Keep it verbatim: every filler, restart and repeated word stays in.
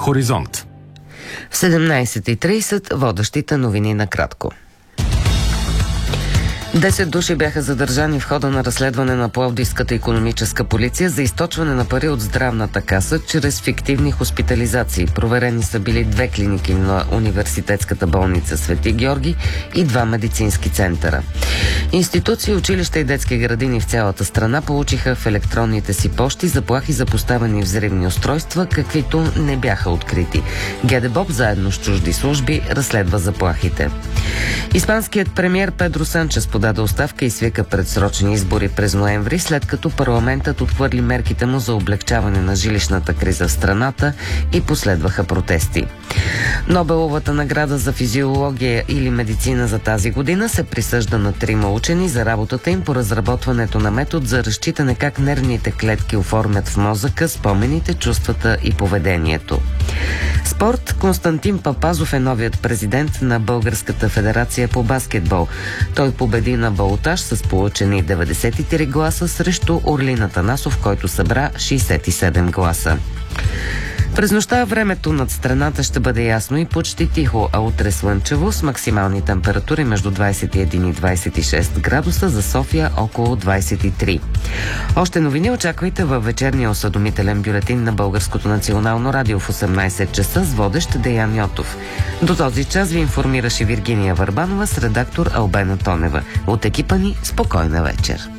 Хоризонт. В седемнайсет и трийсет водещите новини накратко. Десет души бяха задържани в хода на разследване на Пловдивската икономическа полиция за източване на пари от здравната каса чрез фиктивни хоспитализации. Проверени са били две клиники на университетската болница Свети Георги и два медицински центъра. Институции, училища и детски градини в цялата страна получиха в електронните си пощи заплахи за поставени взривни устройства, каквито не бяха открити. ГДБОП заедно с чужди служби разследва заплахите. Испанският премиер Педро Санчес подаде оставка и свика предсрочни избори през ноември, след като парламентът отхвърли мерките му за облегчаване на жилищната криза в страната и последваха протести. Нобеловата награда за физиология или медицина за тази година се присъжда на трима учени за работата им по разработването на метод за разчитане как нервните клетки оформят в мозъка спомените, чувствата и поведението. Спорт. Константин Папазов е новият президент на Българската федерация по баскетбол. Той победи на балотаж с получени деветдесет и три гласа срещу Орлин Атанасов, който събра шейсет и седем гласа. През нощта времето над страната ще бъде ясно и почти тихо, а утре слънчево с максимални температури между двайсет и един и двайсет и шест градуса, за София около двайсет и три. Още новини очаквайте във вечерния осъдомителен бюлетин на Българското национално радио в осемнайсет часа с водещ Деян Йотов. До този час ви информираше Виргиния Върбанова с редактор Албена Тонева. От екипа ни спокойна вечер.